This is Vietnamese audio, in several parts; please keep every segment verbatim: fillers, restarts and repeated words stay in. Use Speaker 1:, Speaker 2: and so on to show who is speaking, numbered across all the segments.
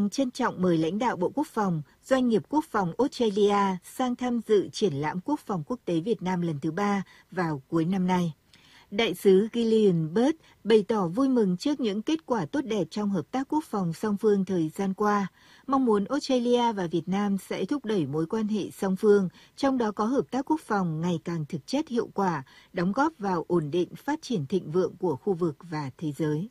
Speaker 1: Vương trân trọng mời lãnh đạo Bộ Quốc phòng, doanh nghiệp quốc phòng Australia sang tham dự triển lãm quốc phòng quốc tế Việt Nam lần thứ ba vào cuối năm nay. Đại sứ Gillian Bird bày tỏ vui mừng trước những kết quả tốt đẹp trong hợp tác quốc phòng song phương thời gian qua, mong muốn Australia và Việt Nam sẽ thúc đẩy mối quan hệ song phương, trong đó có hợp tác quốc phòng ngày càng thực chất hiệu quả, đóng góp vào ổn định phát triển thịnh vượng của khu vực và thế giới.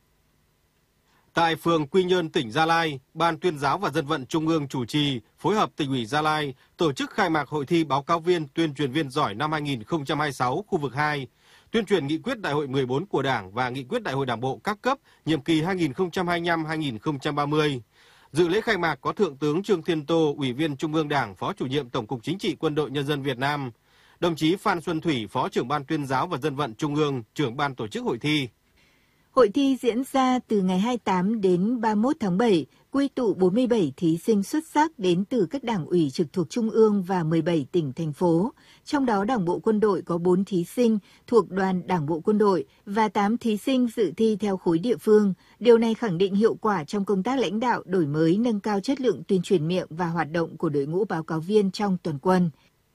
Speaker 2: Tại phường Quy Nhơn, tỉnh Gia Lai, Ban Tuyên giáo và Dân vận Trung ương chủ trì, phối hợp Tỉnh ủy Gia Lai tổ chức khai mạc hội thi báo cáo viên tuyên truyền viên giỏi năm hai nghìn không trăm hai mươi sáu khu vực hai, tuyên truyền nghị quyết Đại hội mười bốn của Đảng và nghị quyết Đại hội Đảng bộ các cấp nhiệm kỳ hai nghìn không trăm hai mươi lăm đến hai nghìn không trăm ba mươi. Dự lễ khai mạc có Thượng tướng Trương Thiên Tô, Ủy viên Trung ương Đảng, Phó Chủ nhiệm Tổng cục Chính trị Quân đội Nhân dân Việt Nam, đồng chí Phan Xuân Thủy, Phó trưởng Ban Tuyên giáo và Dân vận Trung ương, trưởng ban tổ chức hội thi.
Speaker 1: Hội thi diễn ra từ ngày hai mươi tám đến ba mươi mốt tháng bảy, quy tụ bốn mươi bảy thí sinh xuất sắc đến từ các đảng ủy trực thuộc Trung ương và mười bảy tỉnh, thành phố. Trong đó Đảng bộ Quân đội có bốn thí sinh thuộc Đoàn Đảng bộ Quân đội và tám thí sinh dự thi theo khối địa phương. Điều này khẳng định hiệu quả trong công tác lãnh đạo, đổi mới, nâng cao chất lượng tuyên truyền miệng và hoạt động của đội ngũ báo cáo viên trong toàn quân.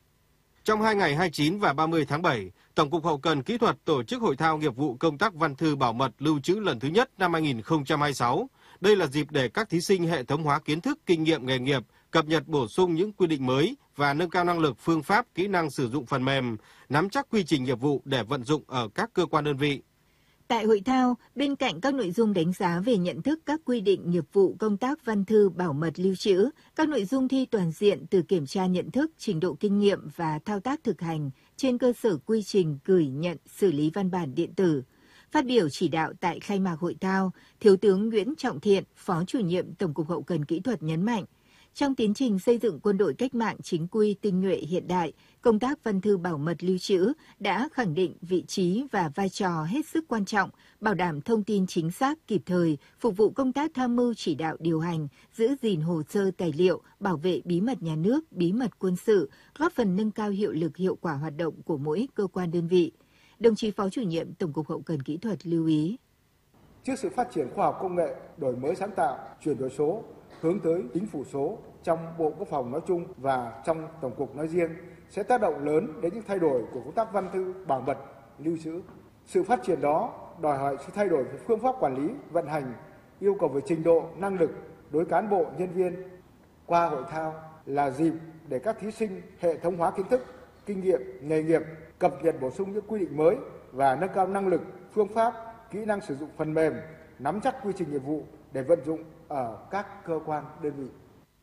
Speaker 2: Trong hai ngày hai mươi chín và ba mươi tháng bảy, Tổng cục Hậu cần Kỹ thuật tổ chức hội thao nghiệp vụ công tác văn thư bảo mật lưu trữ lần thứ nhất năm hai nghìn không trăm hai mươi sáu. Đây là dịp để các thí sinh hệ thống hóa kiến thức, kinh nghiệm nghề nghiệp, cập nhật bổ sung những quy định mới và nâng cao năng lực, phương pháp, kỹ năng sử dụng phần mềm, nắm chắc quy trình nghiệp vụ để vận dụng ở các cơ quan đơn vị.
Speaker 1: Tại hội thao, bên cạnh các nội dung đánh giá về nhận thức các quy định nghiệp vụ công tác văn thư bảo mật lưu trữ, các nội dung thi toàn diện từ kiểm tra nhận thức, trình độ kinh nghiệm và thao tác thực hành trên cơ sở quy trình gửi nhận xử lý văn bản điện tử. Phát biểu chỉ đạo tại khai mạc hội thao, Thiếu tướng Nguyễn Trọng Thiện, Phó Chủ nhiệm Tổng cục Hậu cần Kỹ thuật nhấn mạnh, trong tiến trình xây dựng quân đội cách mạng chính quy, tinh nhuệ, hiện đại, công tác văn thư bảo mật lưu trữ đã khẳng định vị trí và vai trò hết sức quan trọng, bảo đảm thông tin chính xác, kịp thời, phục vụ công tác tham mưu chỉ đạo điều hành, giữ gìn hồ sơ tài liệu, bảo vệ bí mật nhà nước, bí mật quân sự, góp phần nâng cao hiệu lực hiệu quả hoạt động của mỗi cơ quan đơn vị. Đồng chí Phó Chủ nhiệm Tổng cục Hậu cần Kỹ thuật lưu ý.
Speaker 3: Trước sự phát triển khoa học công nghệ, đổi mới sáng tạo, chuyển đổi số, hướng tới chính phủ số trong Bộ Quốc phòng nói chung và trong Tổng cục nói riêng sẽ tác động lớn đến những thay đổi của công tác văn thư bảo mật lưu trữ. Sự phát triển đó đòi hỏi sự thay đổi về phương pháp quản lý, vận hành, yêu cầu về trình độ, năng lực đối cán bộ, nhân viên. Qua hội thao là dịp để các thí sinh hệ thống hóa kiến thức, kinh nghiệm, nghề nghiệp, cập nhật bổ sung những quy định mới và nâng cao năng lực, phương pháp, kỹ năng sử dụng phần mềm, nắm chắc quy trình nghiệp vụ để vận dụng ở các cơ quan đơn vị.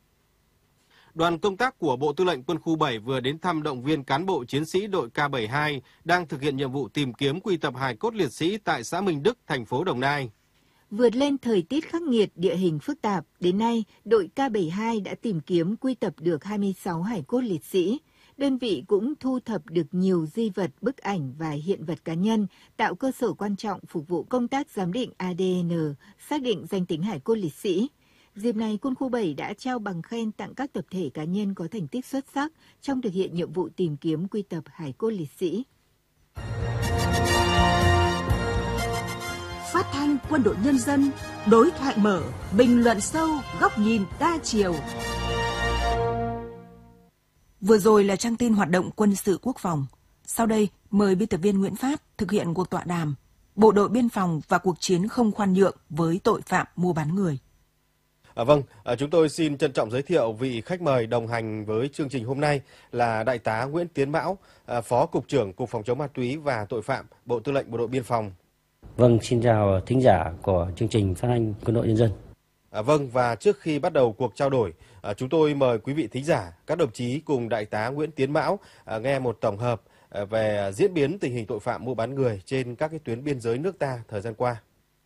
Speaker 2: Đoàn công tác của Bộ Tư lệnh Quân khu bảy vừa đến thăm động viên cán bộ chiến sĩ đội K bảy mươi hai đang thực hiện nhiệm vụ tìm kiếm quy tập hài cốt liệt sĩ tại xã Minh Đức, thành phố Đồng Nai.
Speaker 1: Vượt lên thời tiết khắc nghiệt, địa hình phức tạp, đến nay đội K bảy mươi hai đã tìm kiếm quy tập được hai mươi sáu hài cốt liệt sĩ. Đơn vị cũng thu thập được nhiều di vật, bức ảnh và hiện vật cá nhân, tạo cơ sở quan trọng phục vụ công tác giám định A D N, xác định danh tính hài cốt liệt sĩ. Dịp này, Quân khu bảy đã trao bằng khen tặng các tập thể cá nhân có thành tích xuất sắc trong thực hiện nhiệm vụ tìm kiếm quy tập hài cốt liệt sĩ.
Speaker 4: Phát thanh Quân đội Nhân dân, đối thoại mở, bình luận sâu, góc nhìn đa chiều. Vừa rồi là trang tin hoạt động quân sự quốc phòng. Sau đây, mời biên tập viên Nguyễn Phát thực hiện cuộc tọa đàm Bộ đội Biên phòng và cuộc chiến không khoan nhượng với tội phạm mua bán người.
Speaker 2: À, vâng, à, chúng tôi xin trân trọng giới thiệu vị khách mời đồng hành với chương trình hôm nay là Đại tá Nguyễn Tiến Mão, à, Phó Cục trưởng Cục Phòng chống ma túy và Tội phạm, Bộ Tư lệnh Bộ đội Biên phòng.
Speaker 5: Vâng, xin chào thính giả của chương trình phát thanh Quân đội Nhân dân.
Speaker 2: À, vâng, và trước khi bắt đầu cuộc trao đổi, à, chúng tôi mời quý vị thính giả, các đồng chí cùng Đại tá Nguyễn Tiến Mão à, nghe một tổng hợp à, về diễn biến tình hình tội phạm mua bán người trên các cái tuyến biên giới nước ta thời gian qua.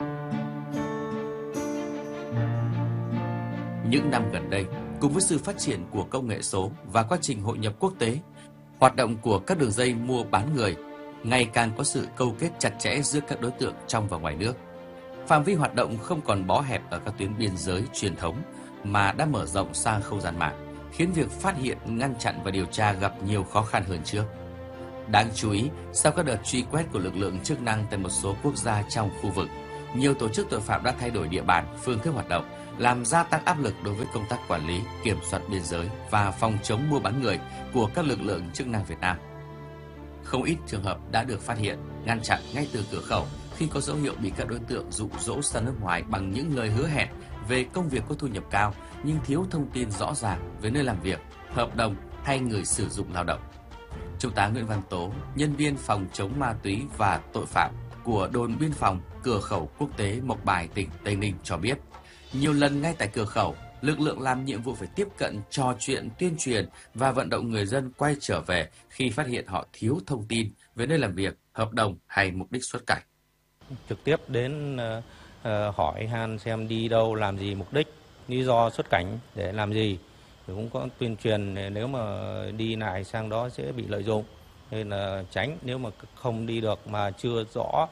Speaker 6: Những năm gần đây, cùng với sự phát triển của công nghệ số và quá trình hội nhập quốc tế, hoạt động của các đường dây mua bán người ngày càng có sự câu kết chặt chẽ giữa các đối tượng trong và ngoài nước. Phạm vi hoạt động không còn bó hẹp ở các tuyến biên giới truyền thống mà đã mở rộng sang không gian mạng, khiến việc phát hiện, ngăn chặn và điều tra gặp nhiều khó khăn hơn trước. Đáng chú ý, sau các đợt truy quét của lực lượng chức năng tại một số quốc gia trong khu vực, nhiều tổ chức tội phạm đã thay đổi địa bàn, phương thức hoạt động làm gia tăng áp lực đối với công tác quản lý, kiểm soát biên giới và phòng chống mua bán người của các lực lượng chức năng Việt Nam. Không ít trường hợp đã được phát hiện, ngăn chặn ngay từ cửa khẩu khi có dấu hiệu bị các đối tượng dụ dỗ sang nước ngoài bằng những lời hứa hẹn về công việc có thu nhập cao nhưng thiếu thông tin rõ ràng về nơi làm việc, hợp đồng hay người sử dụng lao động. Trung tá Nguyễn Văn Tố, nhân viên phòng chống ma túy và tội phạm của đồn biên phòng cửa khẩu quốc tế Mộc Bài, tỉnh Tây Ninh cho biết, nhiều lần ngay tại cửa khẩu, lực lượng làm nhiệm vụ phải tiếp cận, trò chuyện, tuyên truyền và vận động người dân quay trở về khi phát hiện họ thiếu thông tin về nơi làm việc, hợp đồng hay mục đích xuất cảnh.
Speaker 7: Trực tiếp đến uh, hỏi han xem đi đâu, làm gì, mục đích, lý do xuất cảnh để làm gì. Thì cũng có tuyên truyền nếu mà đi lại sang đó sẽ bị lợi dụng, nên là tránh. Nếu mà không đi được mà chưa rõ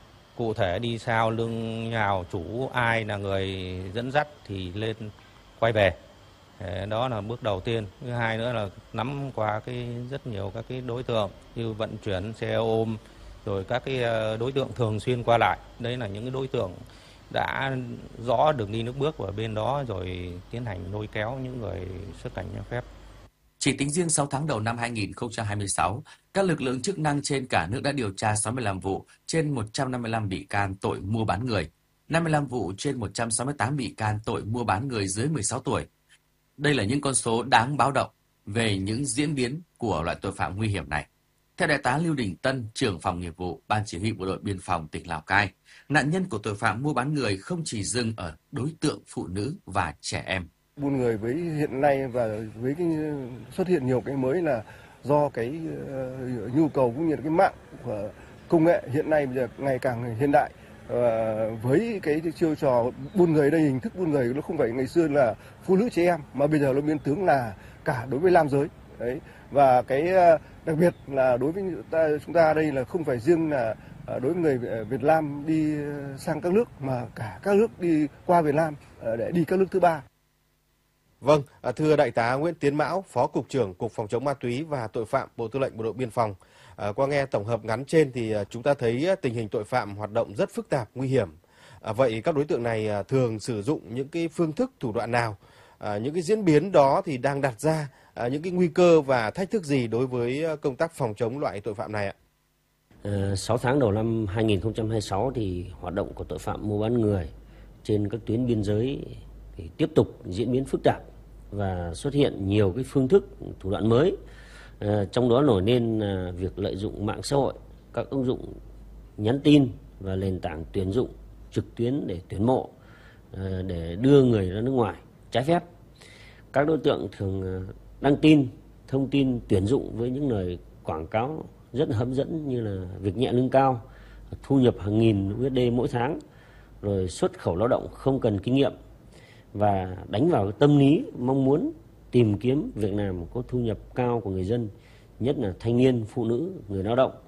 Speaker 7: cụ thể đi sao, lưng nhào, chủ ai là người dẫn dắt thì lên quay về. Đó là bước đầu tiên. Thứ hai nữa là nắm qua cái rất nhiều các cái đối tượng như vận chuyển xe ôm, rồi các cái đối tượng thường xuyên qua lại. Đấy là những cái đối tượng đã rõ đường đi nước bước ở bên đó rồi tiến hành lôi kéo những người xuất cảnh trái phép.
Speaker 6: Chỉ tính riêng sáu tháng đầu năm hai nghìn không trăm hai mươi sáu, các lực lượng chức năng trên cả nước đã điều tra sáu mươi lăm vụ trên một trăm năm mươi lăm bị can tội mua bán người, năm mươi lăm vụ trên một trăm sáu mươi tám bị can tội mua bán người dưới mười sáu tuổi. Đây là những con số đáng báo động về những diễn biến của loại tội phạm nguy hiểm này. Theo Đại tá Lưu Đình Tân, trưởng phòng nghiệp vụ Ban Chỉ huy Bộ đội Biên phòng tỉnh Lào Cai, nạn nhân của tội phạm mua bán người không chỉ dừng ở đối tượng phụ nữ và trẻ em.
Speaker 8: Buôn người với hiện nay và với cái xuất hiện nhiều cái mới là do cái uh, nhu cầu cũng như là cái mạng của công nghệ hiện nay bây giờ ngày càng hiện đại. Uh, với cái chiêu trò buôn người đây, hình thức buôn người nó không phải ngày xưa là phụ nữ trẻ em mà bây giờ nó biến tướng là cả đối với nam giới. Đấy. Và cái uh, đặc biệt là đối với ta, chúng ta đây là không phải riêng là uh, đối với người Việt Nam đi sang các nước mà cả các nước đi qua Việt Nam uh, để đi các nước thứ ba.
Speaker 2: Vâng, thưa Đại tá Nguyễn Tiến Mão, Phó Cục trưởng Cục Phòng chống ma túy và Tội phạm Bộ Tư lệnh Bộ đội Biên phòng. À, qua nghe tổng hợp ngắn trên thì chúng ta thấy tình hình tội phạm hoạt động rất phức tạp, nguy hiểm. À, vậy các đối tượng này thường sử dụng những cái phương thức, thủ đoạn nào? À, những cái diễn biến đó thì đang đặt ra à, những cái nguy cơ và thách thức gì đối với công tác phòng chống loại tội phạm này ạ?
Speaker 5: À, sáu tháng đầu năm hai nghìn không trăm hai mươi sáu thì hoạt động của tội phạm mua bán người trên các tuyến biên giới thì tiếp tục diễn biến phức tạp và xuất hiện nhiều cái phương thức, thủ đoạn mới. À, trong đó nổi lên là việc lợi dụng mạng xã hội, các ứng dụng nhắn tin và nền tảng tuyển dụng trực tuyến để tuyển mộ, à, để đưa người ra nước ngoài trái phép. Các đối tượng thường đăng tin, thông tin tuyển dụng với những lời quảng cáo rất hấp dẫn như là việc nhẹ lương cao, thu nhập hàng nghìn u ét đê mỗi tháng, rồi xuất khẩu lao động không cần kinh nghiệm và đánh vào tâm lý mong muốn tìm kiếm việc làm có thu nhập cao của người dân, nhất là thanh niên, phụ nữ, người lao động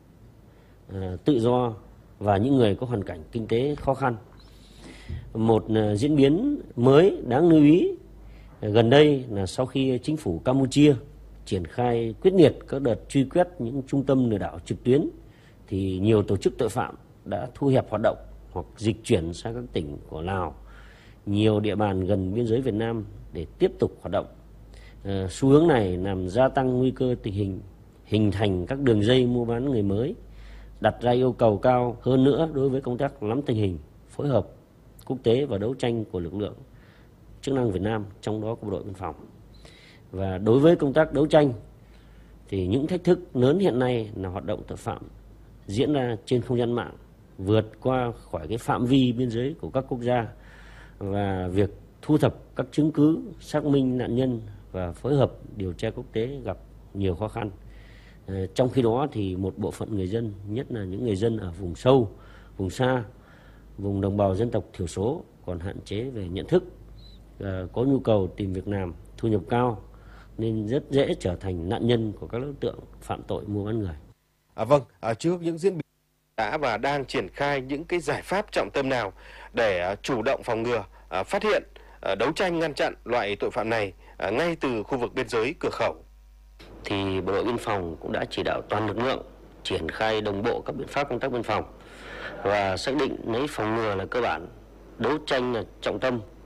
Speaker 5: à, tự do và những người có hoàn cảnh kinh tế khó khăn. Một uh, diễn biến mới đáng lưu ý uh, gần đây là sau khi chính phủ Campuchia triển khai quyết liệt các đợt truy quét những trung tâm lừa đảo trực tuyến thì nhiều tổ chức tội phạm đã thu hẹp hoạt động hoặc dịch chuyển sang các tỉnh của Lào, nhiều địa bàn gần biên giới Việt Nam để tiếp tục hoạt động. À, xu hướng này làm gia tăng nguy cơ tình hình hình thành các đường dây mua bán người mới, đặt ra yêu cầu cao hơn nữa đối với công tác nắm tình hình, phối hợp quốc tế và đấu tranh của lực lượng chức năng Việt Nam, trong đó có Bộ đội Biên phòng. Và đối với công tác đấu tranh thì những thách thức lớn hiện nay là hoạt động tội phạm diễn ra trên không gian mạng, vượt qua khỏi cái phạm vi biên giới của các quốc gia, và việc thu thập các chứng cứ, xác minh nạn nhân và phối hợp điều tra quốc tế gặp nhiều khó khăn. À, trong khi đó thì một bộ phận người dân, nhất là những người dân ở vùng sâu, vùng xa, vùng đồng bào dân tộc thiểu số còn hạn chế về nhận thức, à, có nhu cầu tìm việc làm, thu nhập cao nên rất dễ trở thành nạn nhân của các đối tượng phạm tội mua bán người.
Speaker 2: À, vâng, à, trước những diễn biến đã và đang triển khai những cái giải pháp trọng tâm nào để uh, chủ động phòng ngừa, uh, phát hiện, uh, đấu tranh ngăn chặn loại tội phạm này uh, ngay từ khu vực biên giới cửa khẩu?
Speaker 5: Thì Bộ đội Biên phòng cũng đã chỉ đạo toàn lực lượng triển khai đồng bộ các biện pháp công tác biên phòng và xác định lấy phòng ngừa là cơ bản, đấu tranh là trọng tâm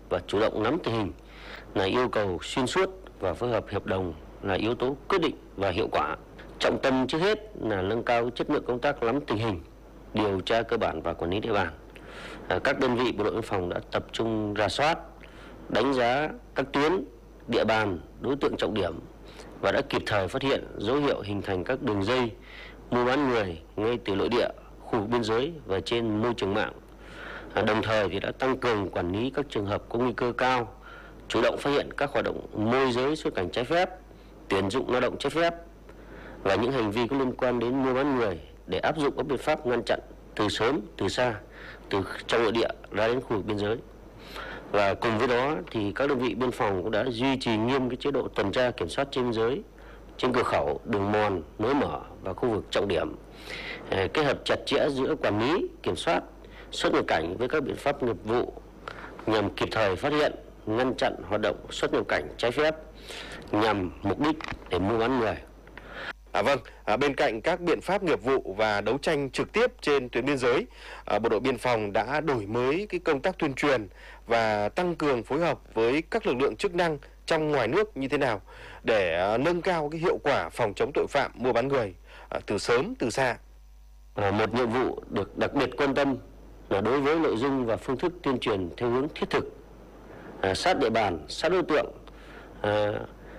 Speaker 5: và chủ động nắm tình hình là yêu cầu xuyên suốt, và phối hợp hiệp đồng là yếu tố quyết định và hiệu quả. Trọng tâm trước hết là nâng cao chất lượng công tác nắm tình hình, điều tra cơ bản và quản lý địa bàn. À, các đơn vị bộ đội biên phòng đã tập trung rà soát, đánh giá các tuyến, địa bàn, đối tượng trọng điểm và đã kịp thời phát hiện dấu hiệu hình thành các đường dây mua bán người ngay từ nội địa, khu vực biên giới và trên môi trường mạng. À, đồng thời thì đã tăng cường quản lý các trường hợp có nguy cơ cao, chủ động phát hiện các hoạt động môi giới xuất cảnh trái phép, tuyển dụng lao động trái phép và những hành vi có liên quan đến mua bán người để áp dụng các biện pháp ngăn chặn từ sớm, từ xa, từ trong nội địa ra đến khu vực biên giới. Và cùng với đó thì các đơn vị biên phòng cũng đã duy trì nghiêm cái chế độ tuần tra kiểm soát trên biên giới, trên cửa khẩu, đường mòn, lối mở và khu vực trọng điểm, kết hợp chặt chẽ giữa quản lý, kiểm soát, xuất nhập cảnh với các biện pháp nghiệp vụ nhằm kịp thời phát hiện, ngăn chặn hoạt động xuất nhập cảnh trái phép nhằm mục đích để mua bán người.
Speaker 2: À, vâng, à, bên cạnh các biện pháp nghiệp vụ và đấu tranh trực tiếp trên tuyến biên giới, à, Bộ đội Biên phòng đã đổi mới cái công tác tuyên truyền và tăng cường phối hợp với các lực lượng chức năng trong ngoài nước như thế nào để à, nâng cao cái hiệu quả phòng chống tội phạm mua bán người à, từ sớm từ xa.
Speaker 5: À, một nhiệm vụ được đặc biệt quan tâm là đối với nội dung và phương thức tuyên truyền theo hướng thiết thực, à, sát địa bàn, sát đối tượng à,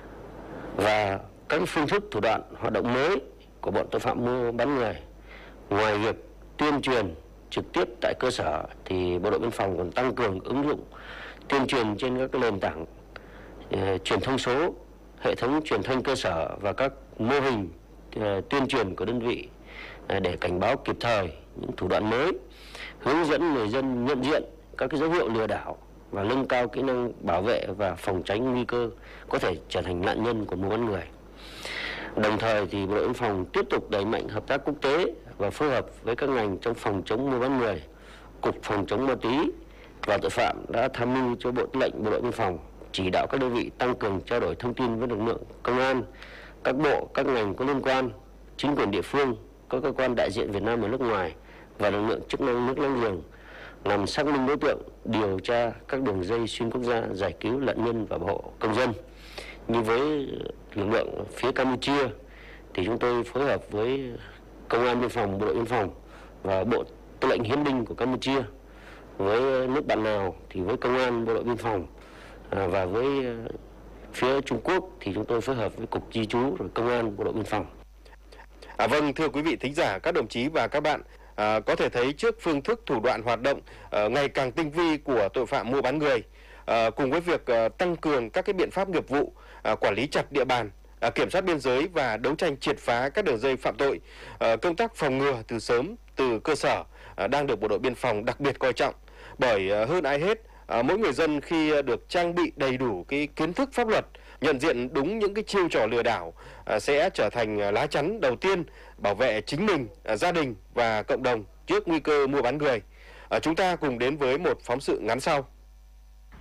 Speaker 5: và các phương thức thủ đoạn hoạt động mới của bọn tội phạm mua bán người. Ngoài việc tuyên truyền trực tiếp tại cơ sở thì Bộ đội Biên phòng còn tăng cường ứng dụng tuyên truyền trên các nền tảng uh, truyền thông số, hệ thống truyền thanh cơ sở và các mô hình uh, tuyên truyền của đơn vị uh, để cảnh báo kịp thời những thủ đoạn mới, hướng dẫn người dân nhận diện các cái dấu hiệu lừa đảo và nâng cao kỹ năng bảo vệ và phòng tránh nguy cơ có thể trở thành nạn nhân của mua bán người. Đồng thời thì Bộ đội Biên phòng tiếp tục đẩy mạnh hợp tác quốc tế và phối hợp với các ngành trong phòng chống mua bán người. Cục Phòng chống ma túy và tội phạm đã tham mưu cho Bộ Tư lệnh Bộ đội Biên phòng chỉ đạo các đơn vị tăng cường trao đổi thông tin với lực lượng công an, các bộ, các ngành có liên quan, chính quyền địa phương, các cơ quan đại diện Việt Nam ở nước ngoài và lực lượng chức năng nước láng giềng nhằm xác minh đối tượng, điều tra các đường dây xuyên quốc gia, giải cứu nạn nhân và bảo hộ công dân. Như với lực lượng phía Campuchia thì chúng tôi phối hợp với Công an Biên phòng, Bộ đội Biên phòng và Bộ Tư lệnh Hiến binh của Campuchia. Với nước bạn Lào thì với Công an, Bộ đội Biên phòng và với phía Trung Quốc thì chúng tôi phối hợp với Cục Di trú rồi Công an, Bộ đội Biên phòng.
Speaker 2: À, vâng, thưa quý vị thính giả, các đồng chí và các bạn, à, có thể thấy trước phương thức thủ đoạn hoạt động à, ngày càng tinh vi của tội phạm mua bán người, à, cùng với việc à, tăng cường các cái biện pháp nghiệp vụ, à, quản lý chặt địa bàn, à, kiểm soát biên giới và đấu tranh triệt phá các đường dây phạm tội, à, công tác phòng ngừa từ sớm, từ cơ sở à, đang được Bộ đội Biên phòng đặc biệt coi trọng. Bởi à, hơn ai hết, à, mỗi người dân khi được trang bị đầy đủ cái kiến thức pháp luật, nhận diện đúng những cái chiêu trò lừa đảo à, sẽ trở thành lá chắn đầu tiên bảo vệ chính mình, à, gia đình và cộng đồng trước nguy cơ mua bán người. À, chúng ta cùng đến với một phóng sự ngắn sau.